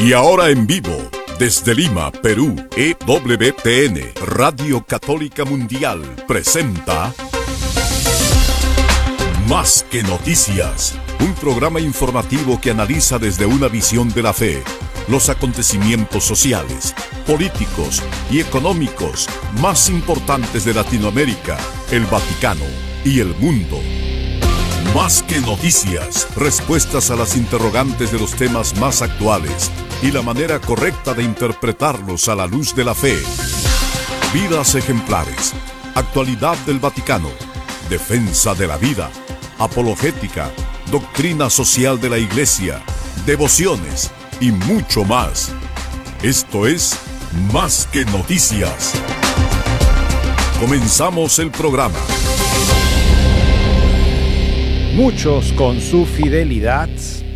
Y ahora en vivo, desde Lima, Perú, EWTN, Radio Católica Mundial, presenta Más que Noticias, un programa informativo que analiza desde una visión de la fe los acontecimientos sociales, políticos y económicos más importantes de Latinoamérica, el Vaticano y el mundo. Más que noticias, respuestas a las interrogantes de los temas más actuales y la manera correcta de interpretarlos a la luz de la fe. Vidas ejemplares, actualidad del Vaticano, defensa de la vida, apologética, doctrina social de la Iglesia, devociones y mucho más. Esto es Más que Noticias. Comenzamos el programa. Muchos con su fidelidad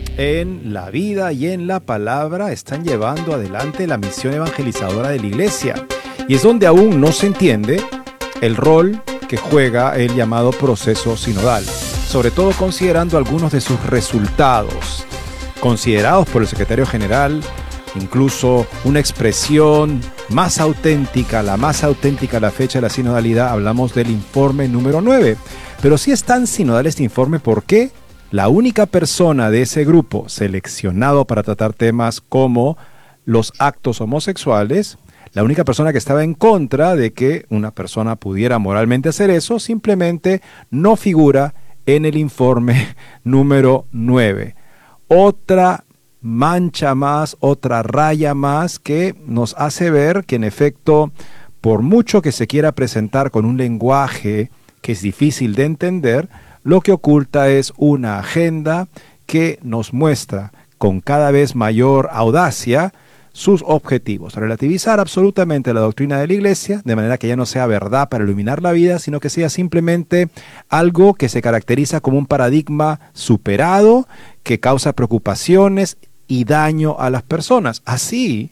en la vida y en la palabra están llevando adelante la misión evangelizadora de la Iglesia. Y es donde aún no se entiende el rol que juega el llamado proceso sinodal, sobre todo considerando algunos de sus resultados, considerados por el secretario general, incluso una expresión más auténtica, la más auténtica a la fecha de la sinodalidad. Hablamos del informe número 9. Pero sí es tan sinodal este informe porque la única persona de ese grupo seleccionado para tratar temas como los actos homosexuales, la única persona que estaba en contra de que una persona pudiera moralmente hacer eso, simplemente no figura en el informe número 9. Otra mancha más, otra raya más que nos hace ver que en efecto, por mucho que se quiera presentar con un lenguaje que es difícil de entender, lo que oculta es una agenda que nos muestra con cada vez mayor audacia sus objetivos, relativizar absolutamente la doctrina de la Iglesia, de manera que ya no sea verdad para iluminar la vida, sino que sea simplemente algo que se caracteriza como un paradigma superado, que causa preocupaciones y daño a las personas. Así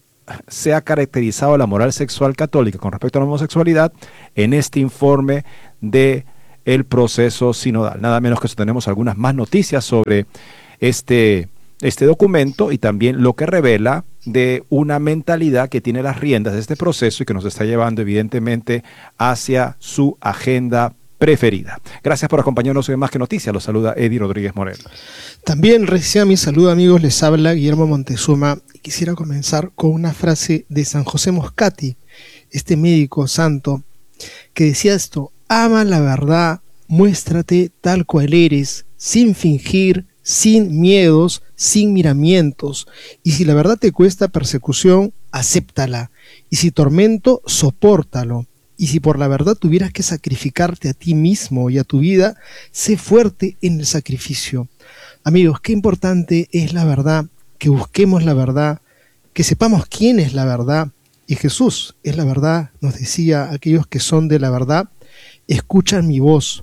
se ha caracterizado la moral sexual católica con respecto a la homosexualidad en este informe de el proceso sinodal. Nada menos que eso, tenemos algunas más noticias sobre este documento y también lo que revela de una mentalidad que tiene las riendas de este proceso y que nos está llevando evidentemente hacia su agenda preferida. Gracias por acompañarnos hoy en Más que Noticias. Los saluda Eddie Rodríguez Moreno. También reciban mi saludo, amigos. Les habla Guillermo Montezuma y quisiera comenzar con una frase de San José Moscati, este médico santo, que decía esto: ama la verdad, muéstrate tal cual eres, sin fingir, sin miedos, sin miramientos, y si la verdad te cuesta persecución, acéptala, y si tormento, sopórtalo, y si por la verdad tuvieras que sacrificarte a ti mismo y a tu vida, sé fuerte en el sacrificio. Amigos, qué importante es la verdad, que busquemos la verdad, que sepamos quién es la verdad, y Jesús es la verdad. Nos decía: aquellos que son de la verdad escuchan mi voz,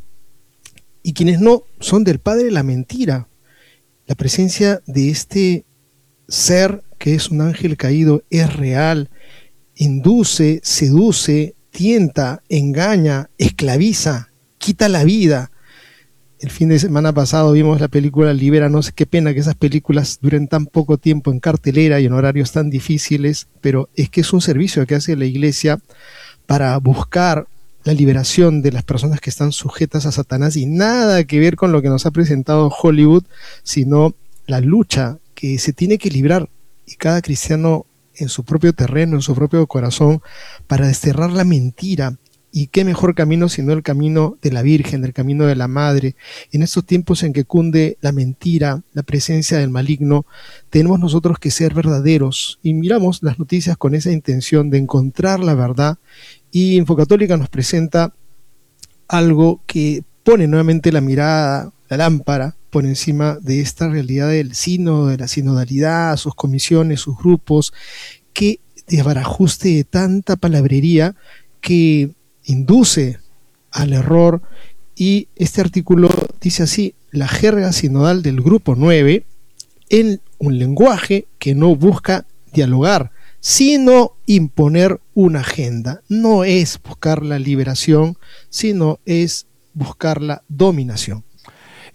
y quienes no son del padre de la mentira. La presencia de este ser que es un ángel caído es real, induce, seduce, tienta, engaña, esclaviza, quita la vida. El fin de semana pasado vimos la película Libéranos. Qué pena que esas películas duren tan poco tiempo en cartelera y en horarios tan difíciles, pero es que es un servicio que hace la Iglesia para buscar la liberación de las personas que están sujetas a Satanás, y nada que ver con lo que nos ha presentado Hollywood, sino la lucha que se tiene que librar, y cada cristiano en su propio terreno, en su propio corazón, para desterrar la mentira. Y qué mejor camino sino el camino de la Virgen, el camino de la Madre. En estos tiempos en que cunde la mentira, la presencia del maligno, tenemos nosotros que ser verdaderos, y miramos las noticias con esa intención de encontrar la verdad. Y Infocatólica nos presenta algo que pone nuevamente la mirada, la lámpara, por encima de esta realidad del sínodo, de la sinodalidad, sus comisiones, sus grupos, que desbarajuste de tanta palabrería que induce al error. Y este artículo dice así: la jerga sinodal del grupo 9 en un lenguaje que no busca dialogar, sino imponer una agenda. No es buscar la liberación, sino es buscar la dominación.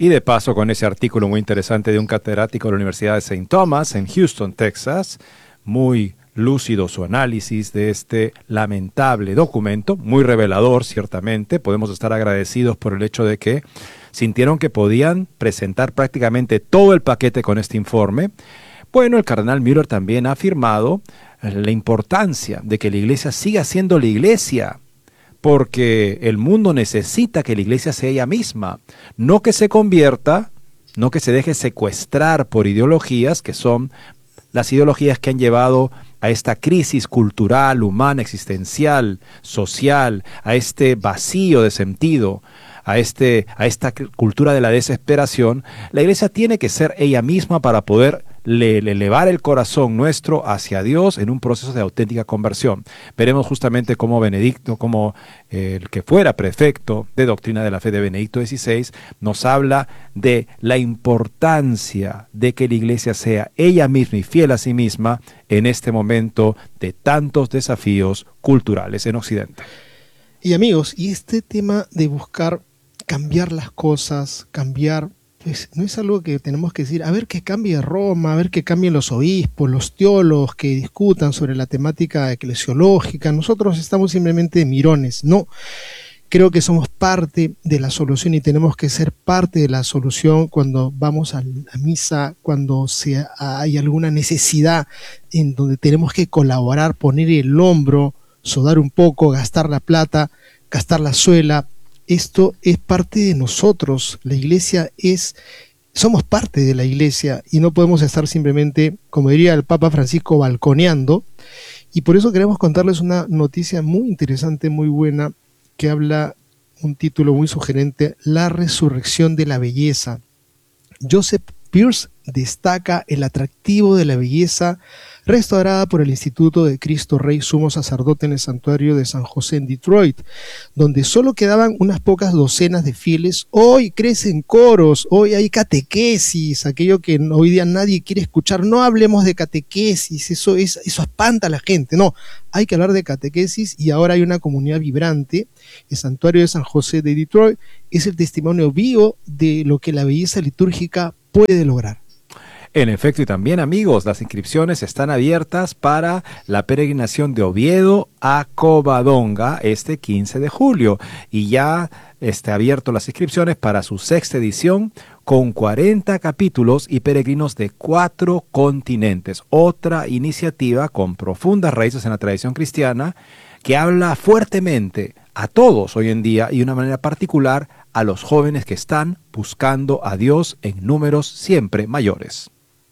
Y de paso con ese artículo muy interesante de un catedrático de la Universidad de St. Thomas en Houston, Texas, muy lúcido su análisis de este lamentable documento, muy revelador ciertamente. Podemos estar agradecidos por el hecho de que sintieron que podían presentar prácticamente todo el paquete con este informe. Bueno, el cardenal Müller también ha afirmado la importancia de que la iglesia siga siendo la iglesia, porque el mundo necesita que la iglesia sea ella misma, no que se convierta, no que se deje secuestrar por ideologías que son las ideologías que han llevado a esta crisis cultural, humana, existencial, social, a este vacío de sentido, a esta cultura de la desesperación. La iglesia tiene que ser ella misma para poder elevar el corazón nuestro hacia Dios en un proceso de auténtica conversión. Veremos justamente cómo Benedicto, como el que fuera prefecto de doctrina de la fe de Benedicto XVI, nos habla de la importancia de que la iglesia sea ella misma y fiel a sí misma en este momento de tantos desafíos culturales en Occidente. Y amigos, y este tema de buscar cambiar las cosas, cambiar, pues no es algo que tenemos que decir, a ver que cambie Roma, a ver que cambien los obispos, los teólogos que discutan sobre la temática eclesiológica. Nosotros estamos simplemente de mirones. No, creo que somos parte de la solución y tenemos que ser parte de la solución cuando vamos a misa, cuando hay alguna necesidad en donde tenemos que colaborar, poner el hombro, sudar un poco, gastar la plata, gastar la suela. Esto es parte de nosotros. La iglesia somos parte de la iglesia y no podemos estar simplemente, como diría el Papa Francisco, balconeando. Y por eso queremos contarles una noticia muy interesante, muy buena, que habla, un título muy sugerente, La resurrección de la belleza. Joseph Pearce destaca el atractivo de la belleza restaurada por el Instituto de Cristo Rey Sumo Sacerdote en el Santuario de San José en Detroit, donde solo quedaban unas pocas docenas de fieles. Hoy crecen coros, hoy hay catequesis, aquello que hoy día nadie quiere escuchar. No hablemos de catequesis, eso espanta a la gente. No, hay que hablar de catequesis y ahora hay una comunidad vibrante. El Santuario de San José de Detroit es el testimonio vivo de lo que la belleza litúrgica puede lograr. En efecto, y también, amigos, las inscripciones están abiertas para la peregrinación de Oviedo a Covadonga este 15 de julio. Y ya está abierto las inscripciones para su 6ª edición con 40 capítulos y peregrinos de 4 continentes. Otra iniciativa con profundas raíces en la tradición cristiana que habla fuertemente a todos hoy en día y de una manera particular a los jóvenes que están buscando a Dios en números siempre mayores.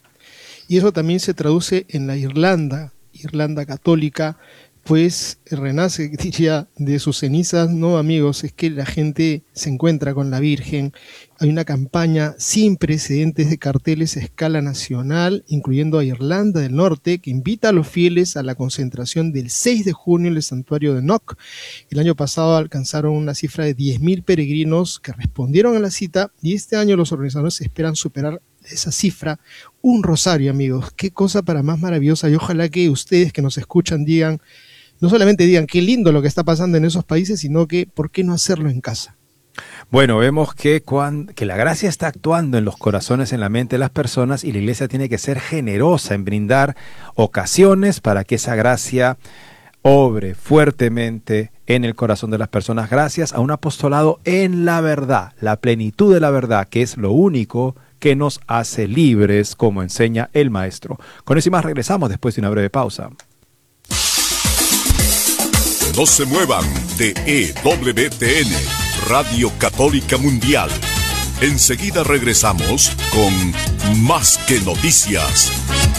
Y eso también se traduce en la Irlanda católica, pues renace, diría, de sus cenizas, ¿no, amigos? Es que la gente se encuentra con la Virgen. Hay una campaña sin precedentes de carteles a escala nacional, incluyendo a Irlanda del Norte, que invita a los fieles a la concentración del 6 de junio en el santuario de Knock. El año pasado alcanzaron una cifra de 10.000 peregrinos que respondieron a la cita, y este año los organizadores esperan superar esa cifra. Un rosario, amigos, qué cosa para más maravillosa, y ojalá que ustedes que nos escuchan digan, no solamente digan qué lindo lo que está pasando en esos países, sino que ¿por qué no hacerlo en casa? Bueno, vemos que la gracia está actuando en los corazones, en la mente de las personas, y la iglesia tiene que ser generosa en brindar ocasiones para que esa gracia obre fuertemente en el corazón de las personas, gracias a un apostolado en la verdad, la plenitud de la verdad, que es lo único que nos hace libres, como enseña el Maestro. Con eso y más regresamos después de una breve pausa. No se muevan de EWTN, Radio Católica Mundial. Enseguida regresamos con Más que Noticias.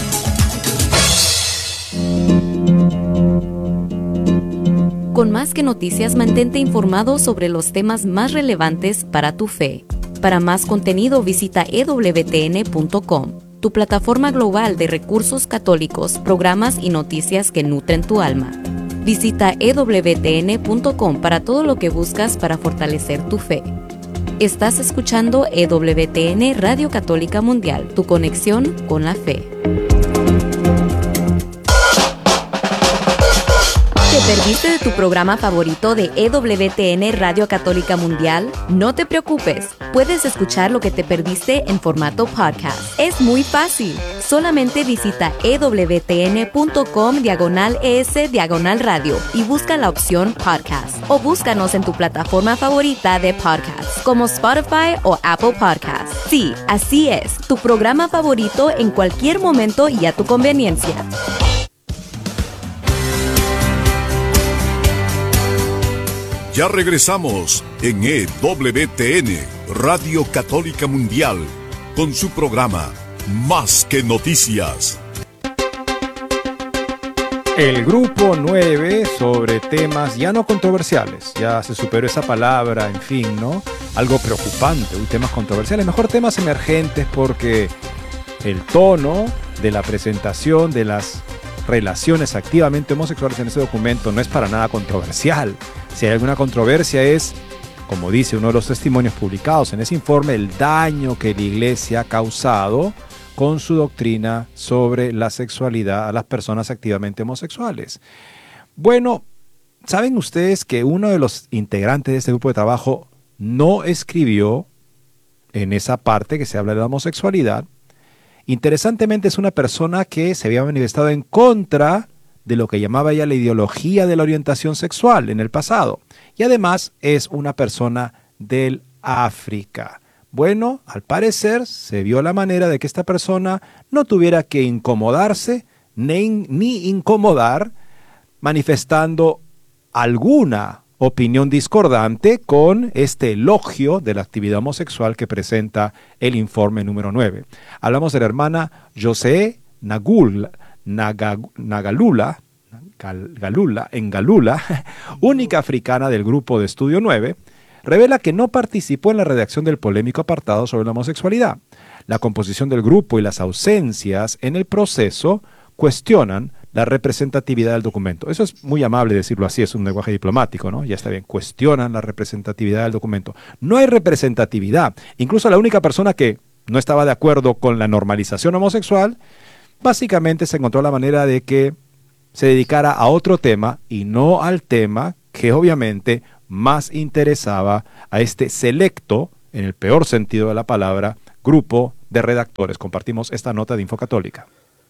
Con Más que Noticias, mantente informado sobre los temas más relevantes para tu fe. Para más contenido visita ewtn.com, tu plataforma global de recursos católicos, programas y noticias que nutren tu alma. Visita ewtn.com para todo lo que buscas para fortalecer tu fe. Estás escuchando EWTN Radio Católica Mundial, tu conexión con la fe. perdiste de tu programa favorito de EWTN Radio Católica Mundial? No te preocupes, puedes escuchar lo que te perdiste en formato podcast. Es muy fácil. Solamente visita ewtn.com/ES/radio y busca la opción podcast. O búscanos en tu plataforma favorita de podcast, como Spotify o Apple Podcasts. Sí, así es, tu programa favorito en cualquier momento y a tu conveniencia. Ya regresamos en EWTN, Radio Católica Mundial, con su programa Más que Noticias. El grupo 9 sobre temas ya no controversiales, ya se superó esa palabra, en fin, ¿no? Algo preocupante, temas controversiales, mejor temas emergentes, porque el tono de la presentación de las relaciones activamente homosexuales en ese documento no es para nada controversial. Si hay alguna controversia es, como dice uno de los testimonios publicados en ese informe, el daño que la Iglesia ha causado con su doctrina sobre la sexualidad a las personas activamente homosexuales. Bueno, ¿saben ustedes que uno de los integrantes de este grupo de trabajo no escribió en esa parte que se habla de la homosexualidad? Interesantemente, es una persona que se había manifestado en contra de lo que llamaba ella la ideología de la orientación sexual en el pasado. Y además es una persona del África. Bueno, al parecer se vio la manera de que esta persona no tuviera que incomodarse ni incomodar manifestando alguna opinión discordante con este elogio de la actividad homosexual que presenta el informe número 9. Hablamos de la hermana José Ngalula, única africana del grupo de estudio 9, revela que no participó en la redacción del polémico apartado sobre la homosexualidad. La composición del grupo y las ausencias en el proceso cuestionan la representatividad del documento. Eso es muy amable decirlo así, es un lenguaje diplomático, ¿no? Ya está bien, cuestionan la representatividad del documento. No hay representatividad. Incluso la única persona que no estaba de acuerdo con la normalización homosexual, básicamente se encontró la manera de que se dedicara a otro tema y no al tema que obviamente más interesaba a este selecto, en el peor sentido de la palabra, grupo de redactores. Compartimos esta nota de Infocatólica.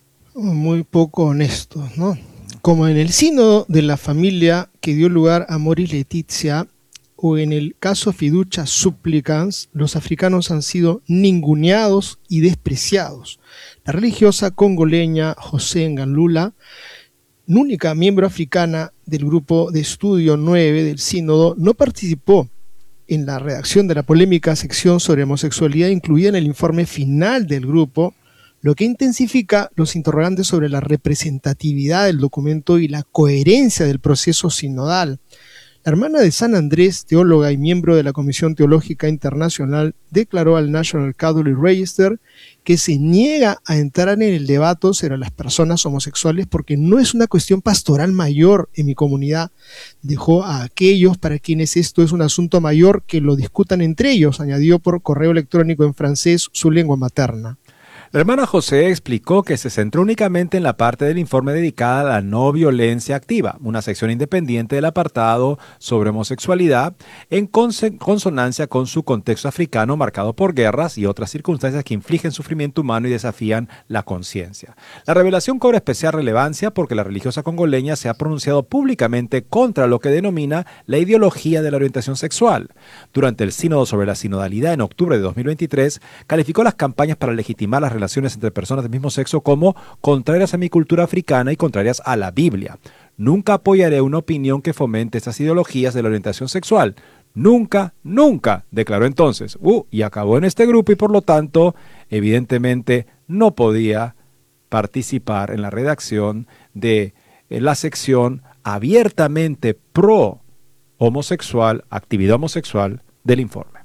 Muy poco honestos, ¿no? Como en el sínodo de la familia que dio lugar a Moris Letizia, o en el caso Fiducia Supplicans, los africanos han sido ninguneados y despreciados. La religiosa congoleña José Ngalula, única miembro africana del grupo de estudio 9 del sínodo, no participó en la redacción de la polémica sección sobre homosexualidad incluida en el informe final del grupo, lo que intensifica los interrogantes sobre la representatividad del documento y la coherencia del proceso sinodal. La hermana de San Andrés, teóloga y miembro de la Comisión Teológica Internacional, declaró al National Catholic Register que se niega a entrar en el debate sobre las personas homosexuales porque no es una cuestión pastoral mayor en mi comunidad. Dejó a aquellos para quienes esto es un asunto mayor que lo discutan entre ellos, añadió por correo electrónico en francés, su lengua materna. La hermana José explicó que se centró únicamente en la parte del informe dedicada a la no violencia activa, una sección independiente del apartado sobre homosexualidad, en consonancia con su contexto africano marcado por guerras y otras circunstancias que infligen sufrimiento humano y desafían la conciencia. La revelación cobra especial relevancia porque la religiosa congoleña se ha pronunciado públicamente contra lo que denomina la ideología de la orientación sexual. Durante el sínodo sobre la sinodalidad en octubre de 2023, calificó las campañas para legitimar las relaciones entre personas del mismo sexo como contrarias a mi cultura africana y contrarias a la Biblia. Nunca apoyaré una opinión que fomente estas ideologías de la orientación sexual. Nunca, nunca, declaró entonces. Y acabó en este grupo y por lo tanto, evidentemente, no podía participar en la redacción de la sección abiertamente pro homosexual, actividad homosexual del informe.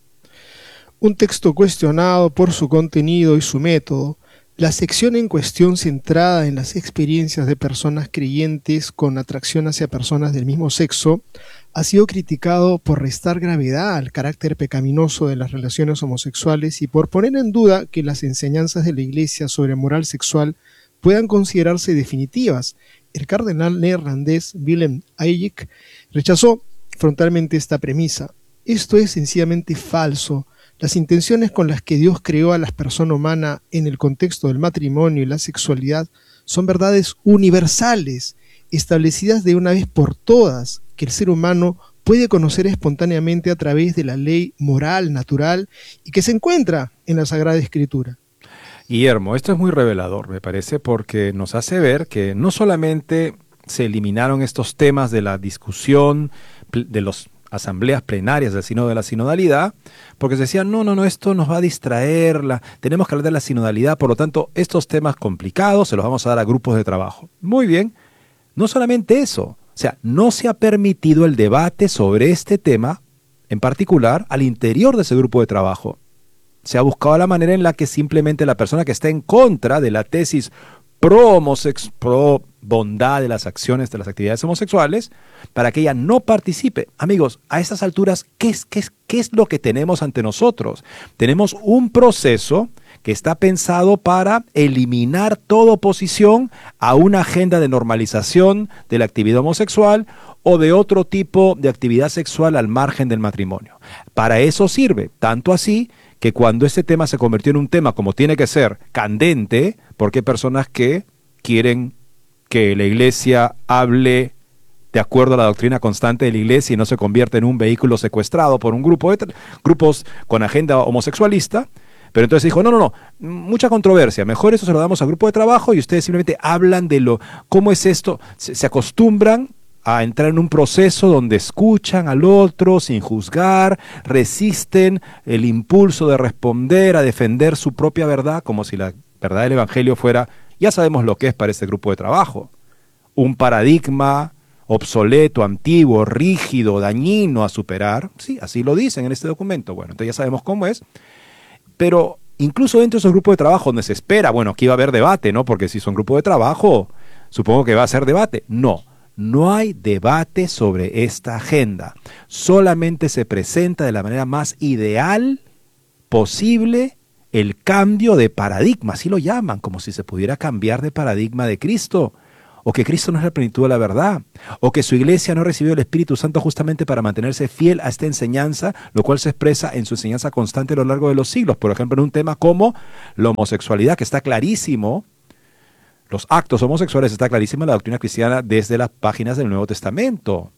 Un texto cuestionado por su contenido y su método, la sección en cuestión centrada en las experiencias de personas creyentes con atracción hacia personas del mismo sexo, ha sido criticado por restar gravedad al carácter pecaminoso de las relaciones homosexuales y por poner en duda que las enseñanzas de la Iglesia sobre moral sexual puedan considerarse definitivas. El cardenal neerlandés Willem Eyck rechazó frontalmente esta premisa. Esto es sencillamente falso. Las intenciones con las que Dios creó a la persona humana en el contexto del matrimonio y la sexualidad son verdades universales, establecidas de una vez por todas, que el ser humano puede conocer espontáneamente a través de la ley moral, natural, y que se encuentra en la Sagrada Escritura. Guillermo, esto es muy revelador, me parece, porque nos hace ver que no solamente se eliminaron estos temas de la discusión de las asambleas plenarias del sínodo de la sinodalidad, porque se decían, no, esto nos va a distraer, tenemos que hablar de la sinodalidad, por lo tanto, estos temas complicados se los vamos a dar a grupos de trabajo. Muy bien, no solamente eso, o sea, no se ha permitido el debate sobre este tema, en particular, al interior de ese grupo de trabajo. Se ha buscado la manera en la que simplemente la persona que está en contra de la tesis pro bondad de las acciones, de las actividades homosexuales, para que ella no participe. Amigos, a estas alturas, ¿qué es lo que tenemos ante nosotros? Tenemos un proceso que está pensado para eliminar toda oposición a una agenda de normalización de la actividad homosexual o de otro tipo de actividad sexual al margen del matrimonio. Para eso sirve, tanto así que cuando este tema se convirtió en un tema como tiene que ser, candente, porque hay personas que quieren que la iglesia hable de acuerdo a la doctrina constante de la iglesia y no se convierta en un vehículo secuestrado por un grupo de grupos con agenda homosexualista, pero entonces dijo, no, mucha controversia, mejor eso se lo damos al grupo de trabajo y ustedes simplemente hablan de cómo es esto, se acostumbran a entrar en un proceso donde escuchan al otro sin juzgar, resisten el impulso de responder, a defender su propia verdad, como si la verdad del Evangelio fuera, ya sabemos lo que es para este grupo de trabajo, un paradigma obsoleto, antiguo, rígido, dañino a superar. Sí, así lo dicen en este documento. Bueno, entonces ya sabemos cómo es, pero incluso dentro de esos grupos de trabajo donde se espera, bueno, aquí va a haber debate, ¿no? Porque si son grupos de trabajo, supongo que va a ser debate. No hay debate sobre esta agenda. Solamente se presenta de la manera más ideal posible el cambio de paradigma. Así lo llaman, como si se pudiera cambiar de paradigma de Cristo. O que Cristo no es la plenitud de la verdad. O que su iglesia no ha recibido el Espíritu Santo justamente para mantenerse fiel a esta enseñanza, lo cual se expresa en su enseñanza constante a lo largo de los siglos. Por ejemplo, en un tema como la homosexualidad, que está clarísimo. Los actos homosexuales está clarísima en la doctrina cristiana desde las páginas del Nuevo Testamento.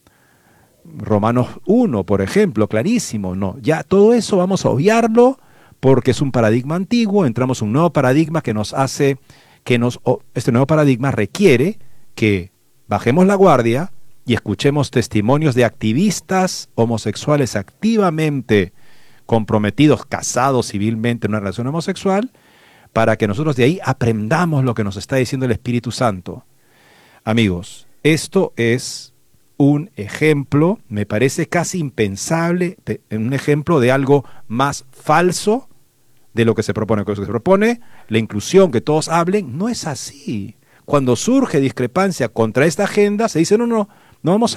Romanos 1, por ejemplo, clarísimo. No, ya todo eso vamos a obviarlo porque es un paradigma antiguo, entramos en un nuevo paradigma que nos hace, este nuevo paradigma requiere que bajemos la guardia y escuchemos testimonios de activistas homosexuales activamente comprometidos, casados civilmente en una relación homosexual, para que nosotros de ahí aprendamos lo que nos está diciendo el Espíritu Santo. Amigos, esto es un ejemplo, me parece casi impensable, un ejemplo de algo más falso de lo que se propone. Lo que se propone, la inclusión, que todos hablen, no es así. Cuando surge discrepancia contra esta agenda, se dice, no vamos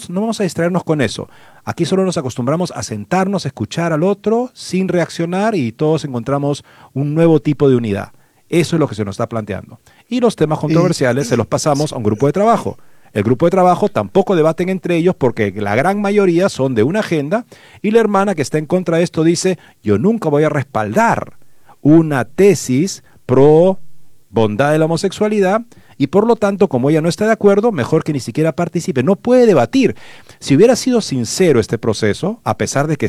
a distraernos con eso. Aquí solo nos acostumbramos a sentarnos, a escuchar al otro sin reaccionar y todos encontramos un nuevo tipo de unidad. Eso es lo que se nos está planteando. Y los temas controversiales se los pasamos a un grupo de trabajo. El grupo de trabajo tampoco debaten entre ellos porque la gran mayoría son de una agenda y la hermana que está en contra de esto dice, yo nunca voy a respaldar una tesis pro bondad de la homosexualidad y por lo tanto, como ella no está de acuerdo, mejor que ni siquiera participe. No puede debatir. Si hubiera sido sincero este proceso, a pesar de que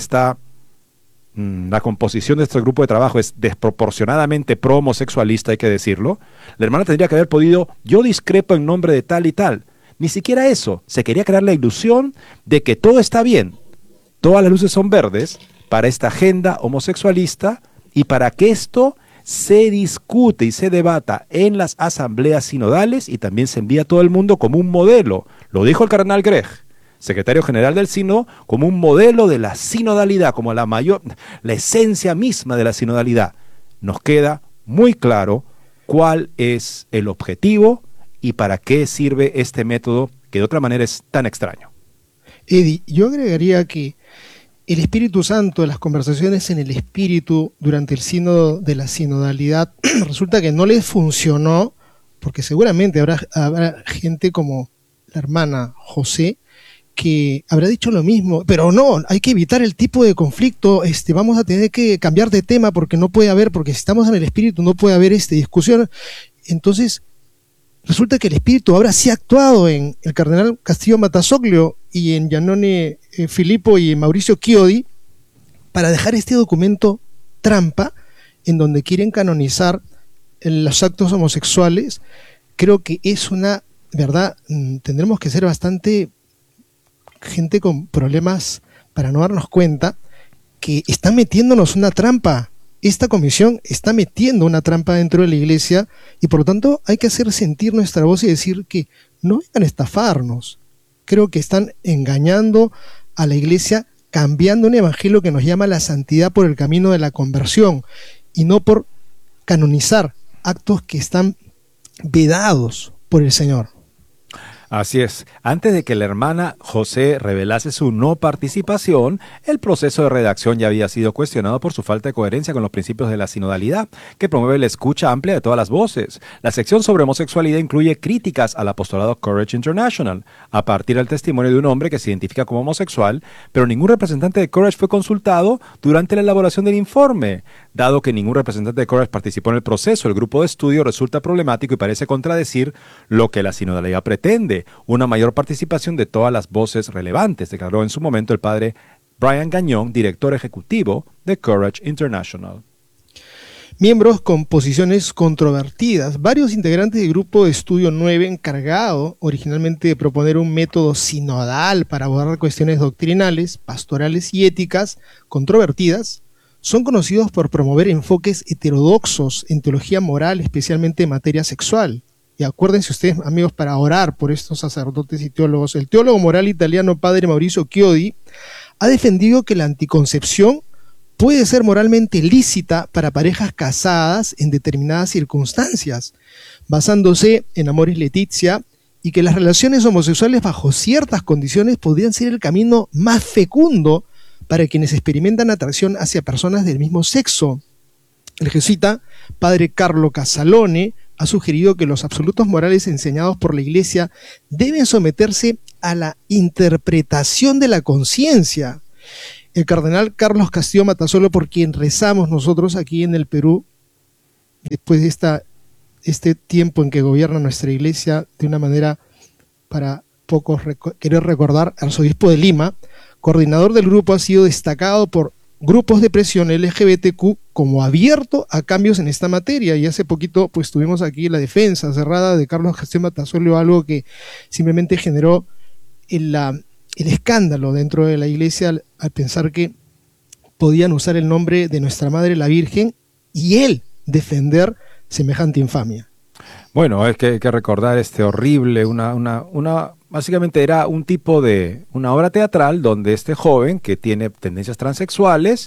la composición de este grupo de trabajo es desproporcionadamente pro-homosexualista, hay que decirlo, la hermana tendría que haber podido, yo discrepo en nombre de tal y tal. Ni siquiera eso. Se quería crear la ilusión de que todo está bien. Todas las luces son verdes para esta agenda homosexualista y para que esto se discute y se debata en las asambleas sinodales y también se envía a todo el mundo como un modelo. Lo dijo el cardenal Grech, secretario general del sínodo, como un modelo de la sinodalidad, como la esencia misma de la sinodalidad. Nos queda muy claro cuál es el objetivo y para qué sirve este método que de otra manera es tan extraño. Eddie, yo agregaría que el Espíritu Santo, las conversaciones en el Espíritu durante el sínodo de la sinodalidad, resulta que no les funcionó porque seguramente habrá gente como la hermana José que habrá dicho lo mismo, pero no, hay que evitar el tipo de conflicto, vamos a tener que cambiar de tema porque no puede haber, porque si estamos en el espíritu no puede haber discusión. Entonces, resulta que el espíritu ahora sí ha actuado en el cardenal Castillo Matasoglio y en Giannone Filippo y en Mauricio Chiodi para dejar este documento trampa en donde quieren canonizar los actos homosexuales. Creo que es una verdad, tendremos que ser bastante gente con problemas para no darnos cuenta que están metiéndonos una trampa. Esta comisión está metiendo una trampa dentro de la iglesia y por lo tanto hay que hacer sentir nuestra voz y decir que no vengan a estafarnos. Creo que están engañando a la iglesia, cambiando un evangelio que nos llama a la santidad por el camino de la conversión y no por canonizar actos que están vedados por el Señor. Así es. Antes de que la hermana José revelase su no participación, el proceso de redacción ya había sido cuestionado por su falta de coherencia con los principios de la sinodalidad, que promueve la escucha amplia de todas las voces. La sección sobre homosexualidad incluye críticas al apostolado Courage International, a partir del testimonio de un hombre que se identifica como homosexual, pero ningún representante de Courage fue consultado durante la elaboración del informe. Dado que ningún representante de Courage participó en el proceso, el grupo de estudio resulta problemático y parece contradecir lo que la sinodalidad pretende. Una mayor participación de todas las voces relevantes, declaró en su momento el padre Brian Gagnon, director ejecutivo de Courage International. Miembros con posiciones controvertidas. Varios integrantes del grupo de estudio 9, encargado originalmente de proponer un método sinodal para abordar cuestiones doctrinales, pastorales y éticas controvertidas, son conocidos por promover enfoques heterodoxos en teología moral, especialmente en materia sexual. Y acuérdense ustedes, amigos, para orar por estos sacerdotes y teólogos. El teólogo moral italiano padre Mauricio Chiodi ha defendido que la anticoncepción puede ser moralmente lícita para parejas casadas en determinadas circunstancias, basándose en Amoris Laetitia, y que las relaciones homosexuales bajo ciertas condiciones podrían ser el camino más fecundo para quienes experimentan atracción hacia personas del mismo sexo. El jesuita padre Carlo Casalone ha sugerido que los absolutos morales enseñados por la Iglesia deben someterse a la interpretación de la conciencia. El cardenal Carlos Castillo Matasoglio, por quien rezamos nosotros aquí en el Perú, después de este tiempo en que gobierna nuestra Iglesia de una manera para pocos querer recordar, arzobispo de Lima, coordinador del grupo, ha sido destacado por grupos de presión LGBTQ como abierto a cambios en esta materia. Y hace poquito pues tuvimos aquí la defensa cerrada de Carlos Castillo Matasoglio, algo que simplemente generó el escándalo dentro de la iglesia al pensar que podían usar el nombre de nuestra Madre la Virgen y él defender semejante infamia. Bueno, hay que recordar horrible, básicamente era un tipo de una obra teatral donde este joven que tiene tendencias transexuales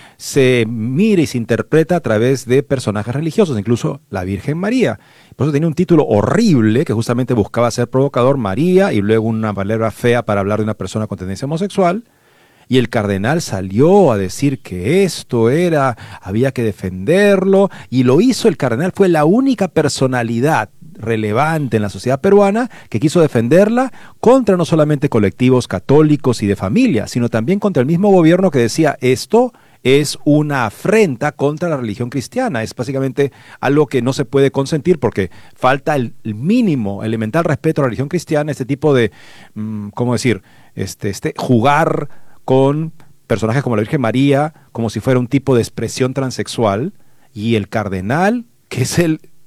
se mira y se interpreta a través de personajes religiosos, incluso la Virgen María. Por eso tenía un título horrible que justamente buscaba ser provocador, María, y luego una palabra fea para hablar de una persona con tendencia homosexual. Y el cardenal salió a decir que había que defenderlo, y lo hizo. El cardenal fue la única personalidad relevante en la sociedad peruana que quiso defenderla contra no solamente colectivos católicos y de familia, sino también contra el mismo gobierno que decía esto es una afrenta contra la religión cristiana, es básicamente algo que no se puede consentir porque falta el mínimo, elemental respeto a la religión cristiana, este tipo de, ¿cómo decir? Jugar con personajes como la Virgen María, como si fuera un tipo de expresión transexual, y el cardenal, que es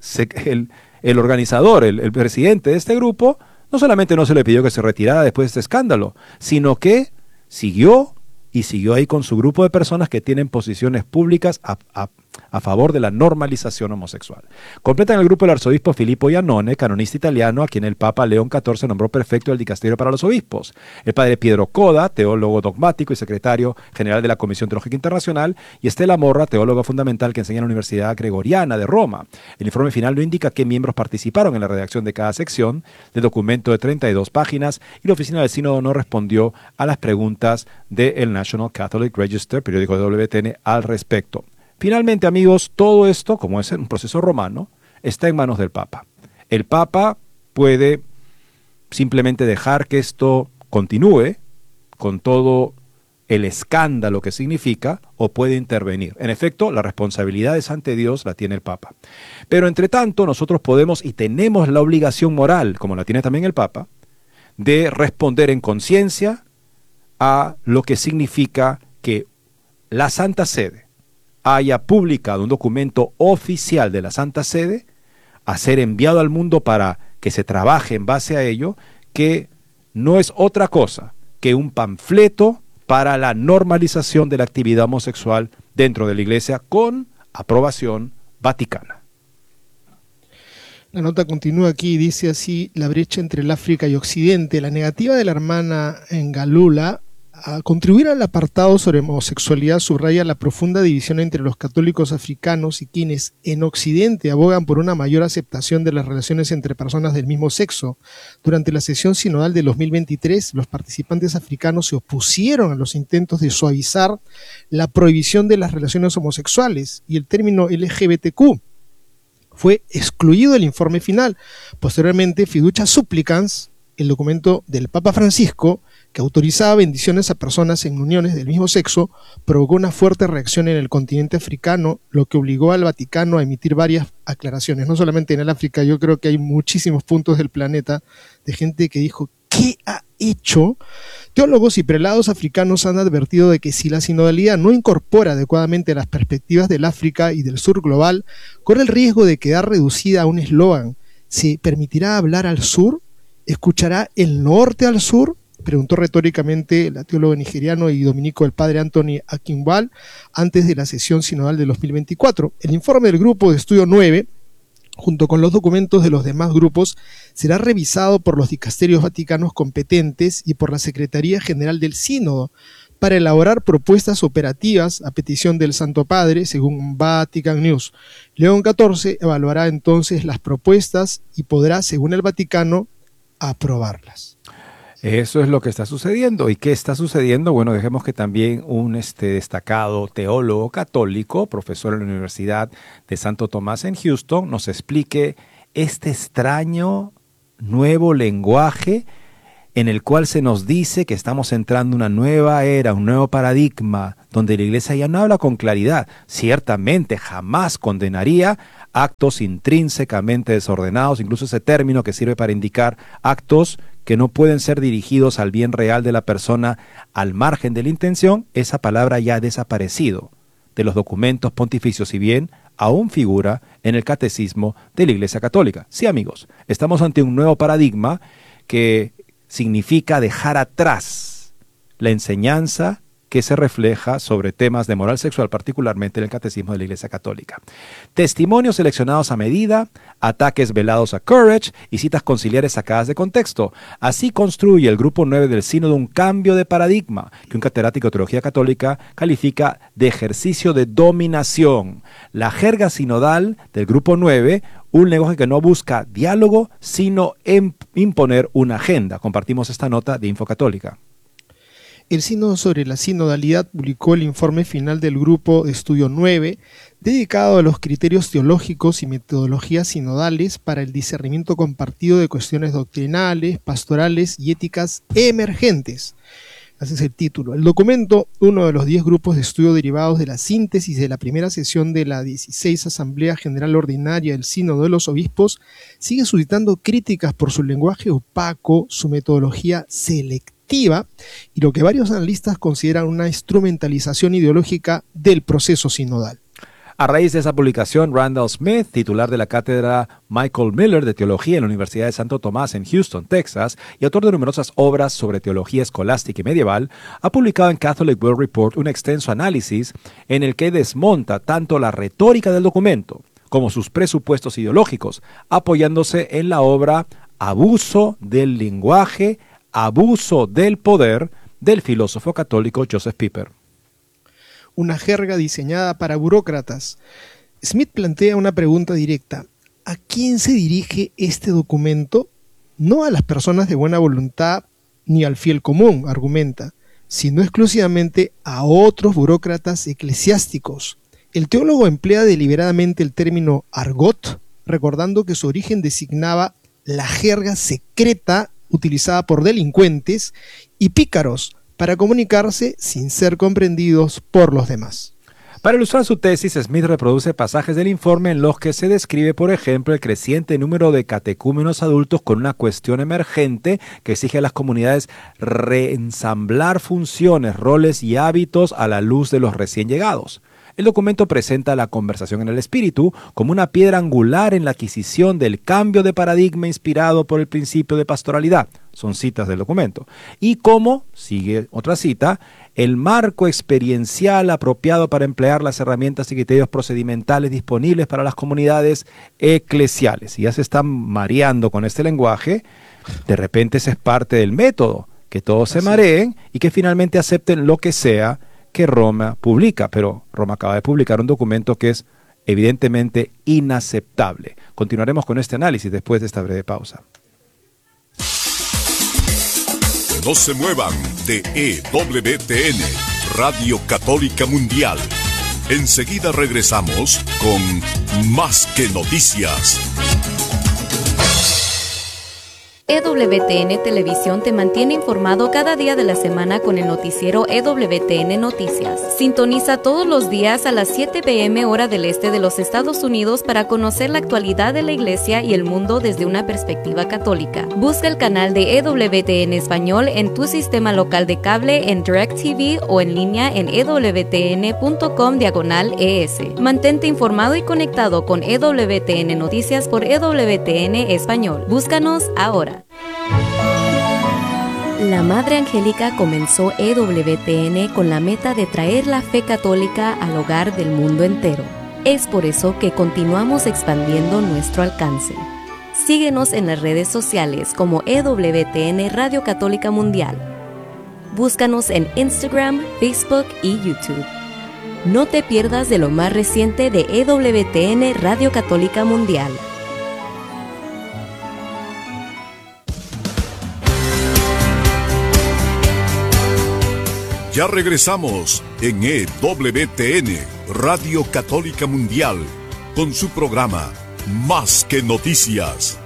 el organizador, el presidente de este grupo, no solamente no se le pidió que se retirara después de este escándalo, sino que siguió ahí con su grupo de personas que tienen posiciones públicas a favor de la normalización homosexual. Completan el grupo el arzobispo Filippo Giannone, canonista italiano, a quien el Papa León XIV nombró prefecto del dicasterio para los obispos. El padre Pietro Coda, teólogo dogmático y secretario general de la Comisión Teológica Internacional, y Estela Morra, teóloga fundamental que enseña en la Universidad Gregoriana de Roma. El informe final no indica qué miembros participaron en la redacción de cada sección del documento de 32 páginas, y la oficina del sínodo no respondió a las preguntas del National Catholic Register, periódico de WTN, al respecto. Finalmente, amigos, todo esto, como es un proceso romano, está en manos del Papa. El Papa puede simplemente dejar que esto continúe con todo el escándalo que significa, o puede intervenir. En efecto, la responsabilidad es ante Dios, la tiene el Papa. Pero entre tanto, nosotros podemos y tenemos la obligación moral, como la tiene también el Papa, de responder en conciencia a lo que significa que la Santa Sede haya publicado un documento oficial de la Santa Sede, a ser enviado al mundo para que se trabaje en base a ello, que no es otra cosa que un panfleto para la normalización de la actividad homosexual dentro de la Iglesia con aprobación vaticana. La nota continúa aquí y dice así: la brecha entre el África y Occidente, la negativa de la hermana Ngalula a contribuir al apartado sobre homosexualidad subraya la profunda división entre los católicos africanos y quienes en Occidente abogan por una mayor aceptación de las relaciones entre personas del mismo sexo. Durante la sesión sinodal de 2023, los participantes africanos se opusieron a los intentos de suavizar la prohibición de las relaciones homosexuales y el término LGBTQ fue excluido del informe final. Posteriormente, Fiducia Supplicans, el documento del Papa Francisco, que autorizaba bendiciones a personas en uniones del mismo sexo, provocó una fuerte reacción en el continente africano, lo que obligó al Vaticano a emitir varias aclaraciones. No solamente en el África, yo creo que hay muchísimos puntos del planeta de gente que dijo: ¿qué ha hecho? Teólogos y prelados africanos han advertido de que si la sinodalidad no incorpora adecuadamente las perspectivas del África y del sur global, corre el riesgo de quedar reducida a un eslogan. ¿Se permitirá hablar al sur? ¿Escuchará el norte al sur?, preguntó retóricamente el teólogo nigeriano y dominico el padre Anthony Akinwal antes de la sesión sinodal de 2024. El informe del grupo de estudio 9, junto con los documentos de los demás grupos, será revisado por los dicasterios vaticanos competentes y por la Secretaría General del Sínodo para elaborar propuestas operativas a petición del Santo Padre, según Vatican News. León XIV evaluará entonces las propuestas y podrá, según el Vaticano, aprobarlas. Eso es lo que está sucediendo. ¿Y qué está sucediendo? Bueno, dejemos que también un destacado teólogo católico, profesor en la Universidad de Santo Tomás en Houston, nos explique este extraño nuevo lenguaje en el cual se nos dice que estamos entrando en una nueva era, un nuevo paradigma, donde la Iglesia ya no habla con claridad. Ciertamente jamás condenaría actos intrínsecamente desordenados, incluso ese término que sirve para indicar actos que no pueden ser dirigidos al bien real de la persona al margen de la intención. Esa palabra ya ha desaparecido de los documentos pontificios, si bien aún figura en el catecismo de la Iglesia Católica. Sí, amigos, estamos ante un nuevo paradigma que significa dejar atrás la enseñanza que se refleja sobre temas de moral sexual, particularmente en el catecismo de la Iglesia Católica. Testimonios seleccionados a medida, ataques velados a Courage y citas conciliares sacadas de contexto. Así construye el grupo 9 del Sínodo un cambio de paradigma que un catedrático de teología católica califica de ejercicio de dominación. La jerga sinodal del grupo 9, un lenguaje que no busca diálogo, sino imponer una agenda. Compartimos esta nota de Infocatólica. El Sínodo sobre la Sinodalidad publicó el informe final del Grupo de Estudio 9, dedicado a los criterios teológicos y metodologías sinodales para el discernimiento compartido de cuestiones doctrinales, pastorales y éticas emergentes. Ese es el título. El documento, uno de los 10 grupos de estudio derivados de la síntesis de la primera sesión de la 16 Asamblea General Ordinaria del Sínodo de los Obispos, sigue suscitando críticas por su lenguaje opaco, su metodología selectiva y lo que varios analistas consideran una instrumentalización ideológica del proceso sinodal. A raíz de esa publicación, Randall Smith, titular de la cátedra Michael Miller de Teología en la Universidad de Santo Tomás en Houston, Texas, y autor de numerosas obras sobre teología escolástica y medieval, ha publicado en Catholic World Report un extenso análisis en el que desmonta tanto la retórica del documento como sus presupuestos ideológicos, apoyándose en la obra Abuso del lenguaje, abuso del poder del filósofo católico Joseph Pieper. Una jerga diseñada para burócratas. Smith plantea una pregunta directa: ¿a quién se dirige este documento? No a las personas de buena voluntad ni al fiel común, argumenta, sino exclusivamente a otros burócratas eclesiásticos. El teólogo emplea deliberadamente el término argot, recordando que su origen designaba la jerga secreta utilizada por delincuentes y pícaros para comunicarse sin ser comprendidos por los demás. Para ilustrar su tesis, Smith reproduce pasajes del informe en los que se describe, por ejemplo, el creciente número de catecúmenos adultos con una cuestión emergente que exige a las comunidades reensamblar funciones, roles y hábitos a la luz de los recién llegados. El documento presenta la conversación en el espíritu como una piedra angular en la adquisición del cambio de paradigma inspirado por el principio de pastoralidad. Son citas del documento. Y como, sigue otra cita, el marco experiencial apropiado para emplear las herramientas y criterios procedimentales disponibles para las comunidades eclesiales. Y ya se están mareando con este lenguaje. De repente ese es parte del método, que todos se mareen y que finalmente acepten lo que sea que Roma publica, pero Roma acaba de publicar un documento que es evidentemente inaceptable. Continuaremos con este análisis después de esta breve pausa. No se muevan de EWTN, Radio Católica Mundial. Enseguida regresamos con Más que Noticias. EWTN Televisión te mantiene informado cada día de la semana con el noticiero EWTN Noticias. Sintoniza todos los días a las 7 p.m. hora del este de los Estados Unidos para conocer la actualidad de la Iglesia y el mundo desde una perspectiva católica. Busca el canal de EWTN Español en tu sistema local de cable, en DirecTV o en línea en ewtn.com/ES. Mantente informado y conectado con EWTN Noticias por EWTN Español. Búscanos ahora. La Madre Angélica comenzó EWTN con la meta de traer la fe católica al hogar del mundo entero. Es por eso que continuamos expandiendo nuestro alcance. Síguenos en las redes sociales como EWTN Radio Católica Mundial. Búscanos en Instagram, Facebook y YouTube. No te pierdas de lo más reciente de EWTN Radio Católica Mundial. Ya regresamos en EWTN, Radio Católica Mundial, con su programa Más que Noticias.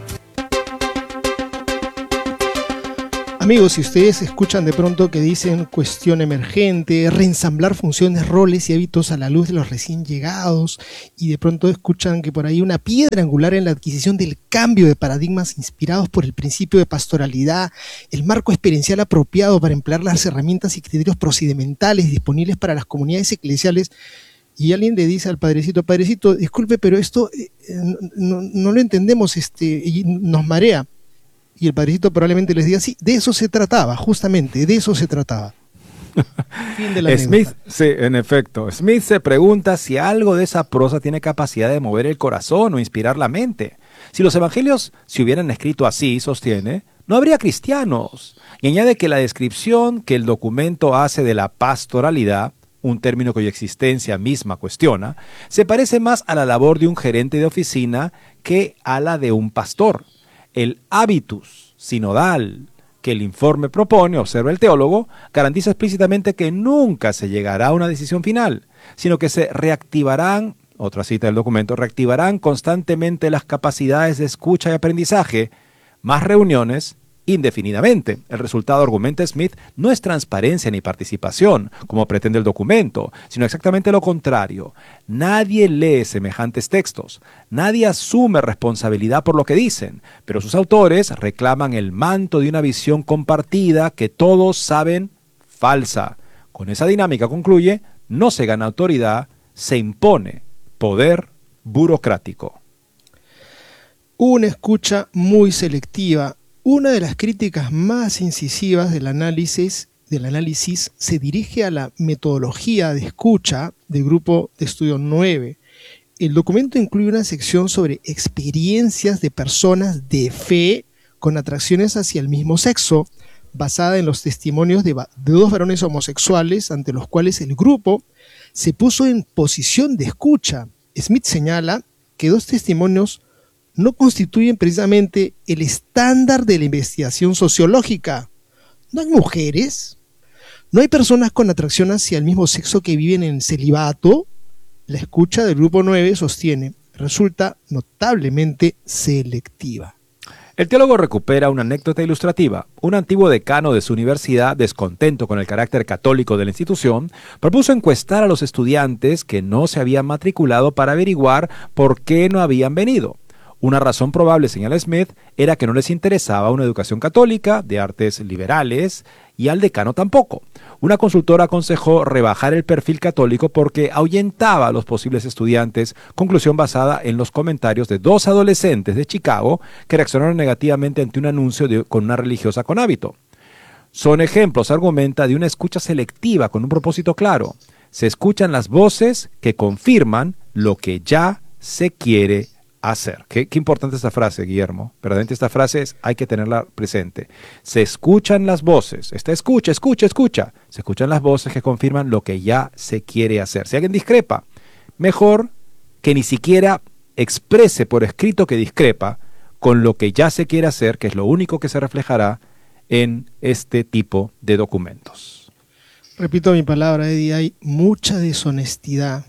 Amigos, si ustedes escuchan de pronto que dicen cuestión emergente, reensamblar funciones, roles y hábitos a la luz de los recién llegados, y de pronto escuchan que por ahí una piedra angular en la adquisición del cambio de paradigmas inspirados por el principio de pastoralidad, el marco experiencial apropiado para emplear las herramientas y criterios procedimentales disponibles para las comunidades eclesiales, y alguien le dice al padrecito, disculpe, pero esto no lo entendemos, y nos marea. Y el padrecito probablemente les diga, sí, de eso se trataba, justamente, de eso se trataba. Fin de la Smith, sí, en efecto. Smith se pregunta si algo de esa prosa tiene capacidad de mover el corazón o inspirar la mente. Si los evangelios se hubieran escrito así, sostiene, no habría cristianos. Y añade que la descripción que el documento hace de la pastoralidad, un término cuya existencia misma cuestiona, se parece más a la labor de un gerente de oficina que a la de un pastor. El hábitus sinodal que el informe propone, observa el teólogo, garantiza explícitamente que nunca se llegará a una decisión final, sino que se reactivarán, otra cita del documento, reactivarán constantemente las capacidades de escucha y aprendizaje, más reuniones, indefinidamente. El resultado, argumenta Smith, no es transparencia ni participación, como pretende el documento, sino exactamente lo contrario. Nadie lee semejantes textos, nadie asume responsabilidad por lo que dicen, pero sus autores reclaman el manto de una visión compartida que todos saben falsa. Con esa dinámica, concluye, no se gana autoridad, se impone poder burocrático. Una escucha muy selectiva. Una de las críticas más incisivas del análisis se dirige a la metodología de escucha del grupo de estudio 9. El documento incluye una sección sobre experiencias de personas de fe con atracciones hacia el mismo sexo, basada en los testimonios de dos varones homosexuales ante los cuales el grupo se puso en posición de escucha. Smith señala que dos testimonios no constituyen precisamente el estándar de la investigación sociológica. ¿No hay mujeres? ¿No hay personas con atracción hacia el mismo sexo que viven en celibato? La escucha del grupo 9 sostiene, resulta notablemente selectiva. El teólogo recupera una anécdota ilustrativa. Un antiguo decano de su universidad, descontento con el carácter católico de la institución, propuso encuestar a los estudiantes que no se habían matriculado para averiguar por qué no habían venido. Una razón probable, señala Smith, era que no les interesaba una educación católica, de artes liberales, y al decano tampoco. Una consultora aconsejó rebajar el perfil católico porque ahuyentaba a los posibles estudiantes, conclusión basada en los comentarios de 2 adolescentes de Chicago que reaccionaron negativamente ante un anuncio con una religiosa con hábito. Son ejemplos, argumenta, de una escucha selectiva con un propósito claro. Se escuchan las voces que confirman lo que ya se quiere hacer. Qué importante esta frase, Guillermo. Verdaderamente esta frase hay que tenerla presente. Se escuchan las voces. Escucha. Se escuchan las voces que confirman lo que ya se quiere hacer. Si alguien discrepa, mejor que ni siquiera exprese por escrito que discrepa con lo que ya se quiere hacer, que es lo único que se reflejará en este tipo de documentos. Repito mi palabra, Eddie, hay mucha deshonestidad.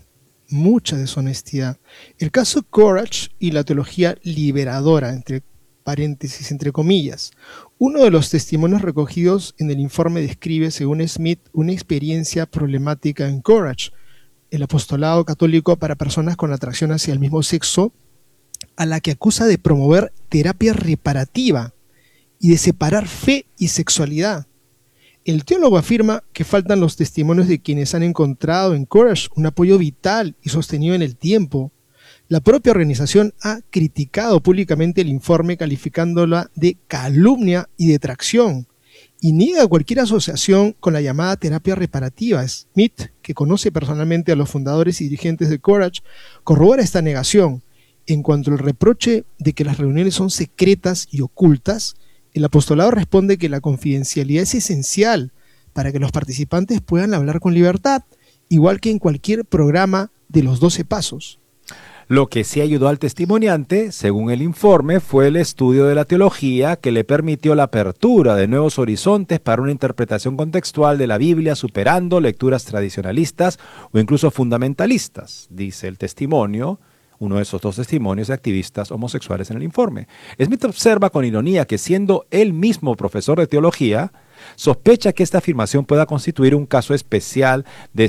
El caso Courage y la teología liberadora, entre paréntesis, entre comillas. Uno de los testimonios recogidos en el informe describe, según Smith, una experiencia problemática en Courage, el apostolado católico para personas con atracción hacia el mismo sexo, a la que acusa de promover terapia reparativa y de separar fe y sexualidad. El teólogo afirma que faltan los testimonios de quienes han encontrado en Courage un apoyo vital y sostenido en el tiempo. La propia organización ha criticado públicamente el informe calificándola de calumnia y detracción y niega cualquier asociación con la llamada terapia reparativa. Smith, que conoce personalmente a los fundadores y dirigentes de Courage, corrobora esta negación. En cuanto al reproche de que las reuniones son secretas y ocultas, el apostolado responde que la confidencialidad es esencial para que los participantes puedan hablar con libertad, igual que en cualquier programa de los 12 pasos. Lo que sí ayudó al testimoniante, según el informe, fue el estudio de la teología que le permitió la apertura de nuevos horizontes para una interpretación contextual de la Biblia, superando lecturas tradicionalistas o incluso fundamentalistas, dice el testimonio. Uno de esos 2 testimonios de activistas homosexuales en el informe. Smith observa con ironía que, siendo él mismo profesor de teología, sospecha que esta afirmación pueda constituir un caso especial,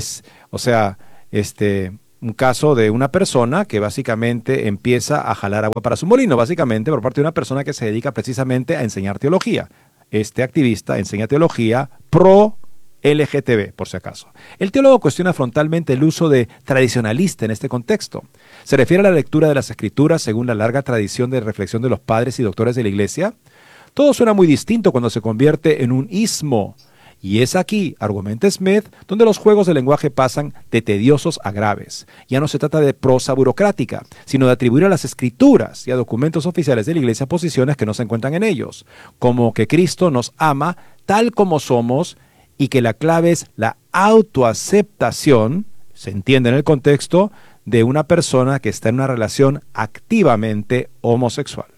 un caso de una persona que básicamente empieza a jalar agua para su molino, básicamente por parte de una persona que se dedica precisamente a enseñar teología. Este activista enseña teología pro LGTB, por si acaso. El teólogo cuestiona frontalmente el uso de tradicionalista en este contexto. Se refiere a la lectura de las Escrituras según la larga tradición de reflexión de los padres y doctores de la Iglesia. Todo suena muy distinto cuando se convierte en un ismo. Y es aquí, argumenta Smith, donde los juegos de lenguaje pasan de tediosos a graves. Ya no se trata de prosa burocrática, sino de atribuir a las Escrituras y a documentos oficiales de la Iglesia posiciones que no se encuentran en ellos, como que Cristo nos ama tal como somos y que la clave es la autoaceptación, se entiende en el contexto, de una persona que está en una relación activamente homosexual.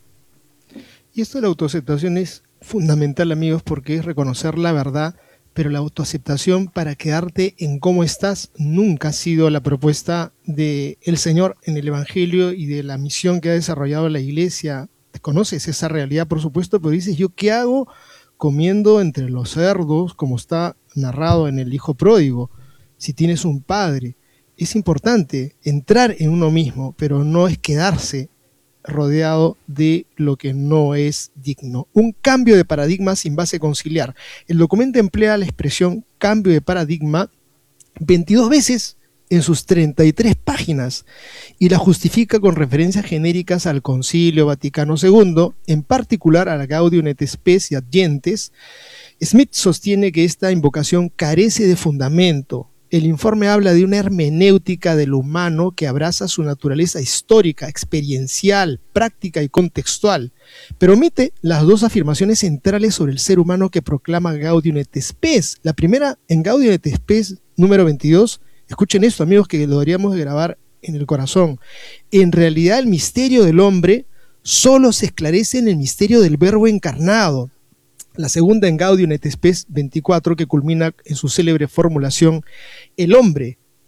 Y esto de la autoaceptación es fundamental, amigos, porque es reconocer la verdad, pero la autoaceptación para quedarte en cómo estás nunca ha sido la propuesta del Señor en el Evangelio y de la misión que ha desarrollado la Iglesia. Conoces esa realidad, por supuesto, pero dices, ¿yo qué hago comiendo entre los cerdos, como está narrado en el Hijo Pródigo? Si tienes un padre, es importante entrar en uno mismo, pero no es quedarse rodeado de lo que no es digno. Un cambio de paradigma sin base conciliar. El documento emplea la expresión cambio de paradigma 22 veces en sus 33 páginas y la justifica con referencias genéricas al Concilio Vaticano II, en particular a la Gaudium et Spes y Ad-Gentes. Smith sostiene que esta invocación carece de fundamento. El informe habla de una hermenéutica del humano que abraza su naturaleza histórica, experiencial, práctica y contextual, pero omite las 2 afirmaciones centrales sobre el ser humano que proclama Gaudium et Spes. La primera, en Gaudium et Spes, número 22, escuchen esto, amigos, que lo deberíamos de grabar en el corazón. En realidad, el misterio del hombre solo se esclarece en el misterio del Verbo encarnado. La segunda, en Gaudium et Spes 24, que culmina en su célebre formulación: el hombre,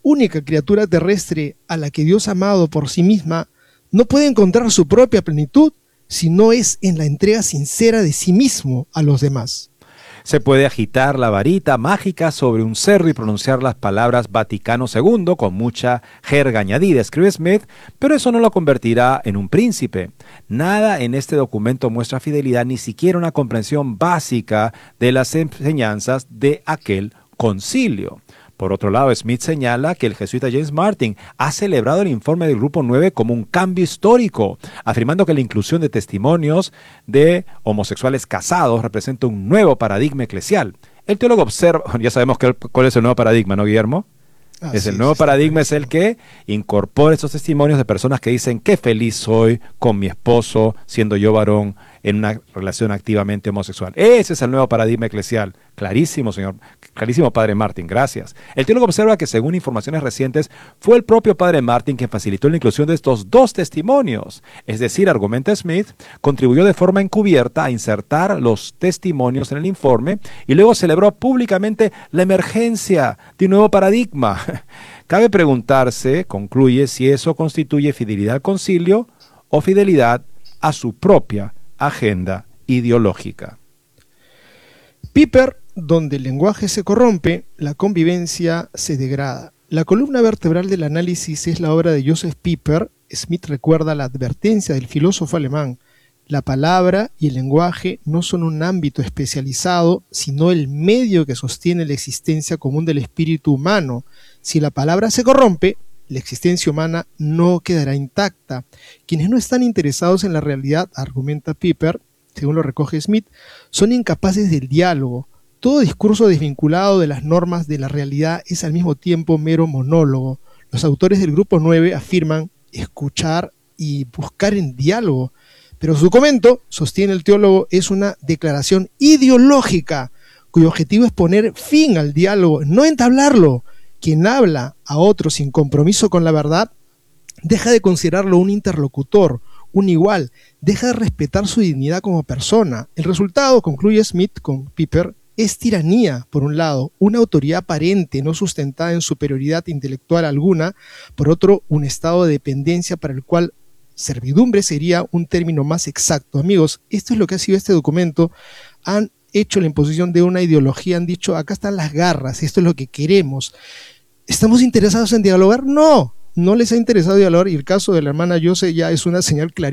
única criatura terrestre a la que Dios ha amado por sí misma, no puede encontrar su propia plenitud si no es en la entrega sincera de sí mismo a los demás. Se puede agitar la varita mágica sobre un cerro y pronunciar las palabras Vaticano II con mucha jerga añadida, escribe Smith, pero eso no lo convertirá en un príncipe. Nada en este documento muestra fidelidad, ni siquiera una comprensión básica de las enseñanzas de aquel concilio. Por otro lado, Smith señala que el jesuita James Martin ha celebrado el informe del Grupo 9 como un cambio histórico, afirmando que la inclusión de testimonios de homosexuales casados representa un nuevo paradigma eclesial. El teólogo observa, ya sabemos cuál es el nuevo paradigma, ¿no, Guillermo? El nuevo paradigma es el que incorpora estos testimonios de personas que dicen qué feliz soy con mi esposo, siendo yo varón, en una relación activamente homosexual. Ese es el nuevo paradigma eclesial. Clarísimo, clarísimo, padre Martin, gracias. El teólogo observa que según informaciones recientes, fue el propio padre Martin quien facilitó la inclusión de estos dos testimonios. Es decir, argumenta Smith, contribuyó de forma encubierta a insertar los testimonios en el informe y luego celebró públicamente la emergencia de un nuevo paradigma. Cabe preguntarse, concluye, si eso constituye fidelidad al concilio o fidelidad a su propia agenda ideológica. Piper, donde el lenguaje se corrompe, la convivencia se degrada. La columna vertebral del análisis es la obra de Joseph Piper. Smith recuerda la advertencia del filósofo alemán: la palabra y el lenguaje no son un ámbito especializado, sino el medio que sostiene la existencia común del espíritu humano. Si la palabra se corrompe, la existencia humana no quedará intacta. Quienes no están interesados en la realidad, argumenta Piper, según lo recoge Smith, son incapaces del diálogo. Todo discurso desvinculado de las normas de la realidad es al mismo tiempo mero monólogo. Los autores del Grupo 9 afirman escuchar y buscar en diálogo, pero su documento, sostiene el teólogo, es una declaración ideológica cuyo objetivo es poner fin al diálogo, no entablarlo. Quien habla a otro sin compromiso con la verdad deja de considerarlo un interlocutor, un igual, deja de respetar su dignidad como persona. El resultado, concluye Smith con Piper, es tiranía, por un lado, una autoridad aparente no sustentada en superioridad intelectual alguna, por otro, un estado de dependencia para el cual servidumbre sería un término más exacto. Amigos, esto es lo que ha sido este documento. Han hecho la imposición de una ideología, han dicho, acá están las garras, esto es lo que queremos. ¿Estamos interesados en dialogar? No les ha interesado dialogar, y el caso de la hermana Yose ya es una señal clarísima.